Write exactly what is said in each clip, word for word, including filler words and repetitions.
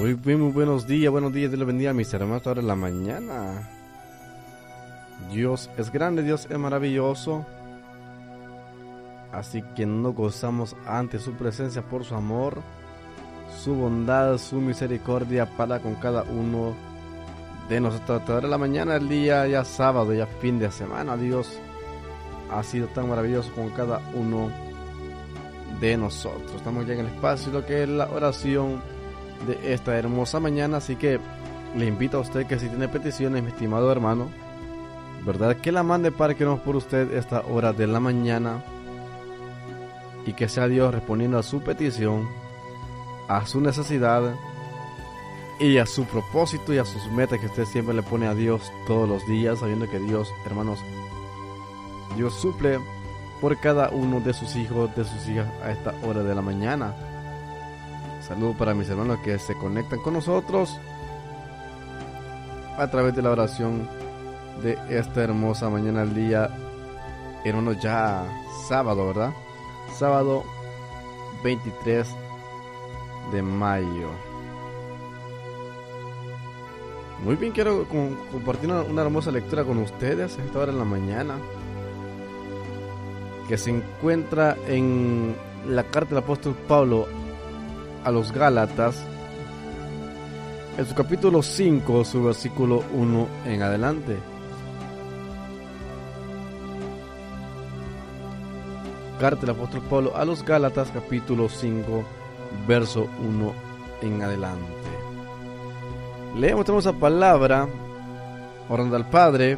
Muy bien, muy buenos días, buenos días, Dios les bendiga a mis hermanos ahora en la mañana. Dios es grande, Dios es maravilloso. Así que nos gozamos ante su presencia por su amor, su bondad, su misericordia para con cada uno de nosotros. Ahora en la mañana, el día ya sábado, ya fin de semana, Dios ha sido tan maravilloso con cada uno de nosotros. Estamos ya en el espacio, lo que es la oración de esta hermosa mañana, así que le invito a usted que si tiene peticiones, mi estimado hermano, verdad, que la mande para que nos por usted esta hora de la mañana y que sea Dios respondiendo a su petición, a su necesidad y a su propósito y a sus metas que usted siempre le pone a Dios todos los días, sabiendo que Dios, hermanos, Dios suple por cada uno de sus hijos, de sus hijas a esta hora de la mañana. Saludos para mis hermanos que se conectan con nosotros a través de la oración de esta hermosa mañana al día, hermanos, ya sábado, ¿verdad? Sábado veintitrés de mayo. Muy bien, quiero com- compartir una, una hermosa lectura con ustedes a esta hora en la mañana, que se encuentra en la carta del apóstol Pablo a los Gálatas, en su capítulo cinco, su versículo uno en adelante. Carta del apóstol Pablo a los Gálatas, capítulo cinco, verso uno en adelante. Leemos esta palabra, orando al Padre,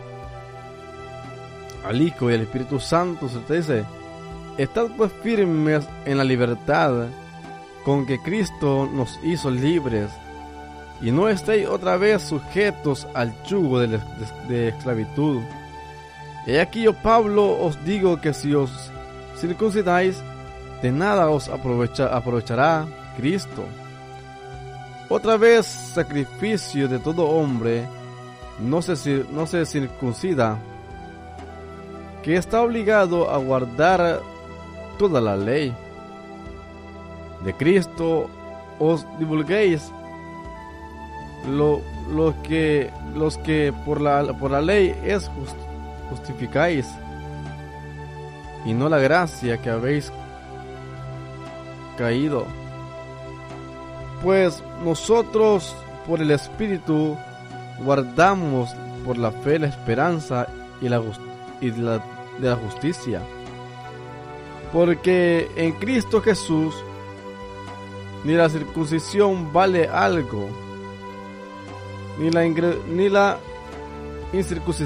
al Hijo y al Espíritu Santo. Se te dice: estad pues firmes en la libertad con que Cristo nos hizo libres, y no estéis otra vez sujetos al yugo de, de, de esclavitud. He aquí yo, Pablo, os digo que si os circuncidáis, de nada os aprovecha, aprovechará Cristo. Otra vez, sacrificio de todo hombre no se, no se circuncida, que está obligado a guardar toda la ley. De Cristo os divulguéis lo, lo que los que por la, por la ley es just, justificáis, y no la gracia que habéis caído. Pues nosotros por el Espíritu guardamos por la fe la esperanza y la, y la de la justicia, porque en Cristo Jesús ni la circuncisión vale algo, ni la, ingre, ni la incircuncisión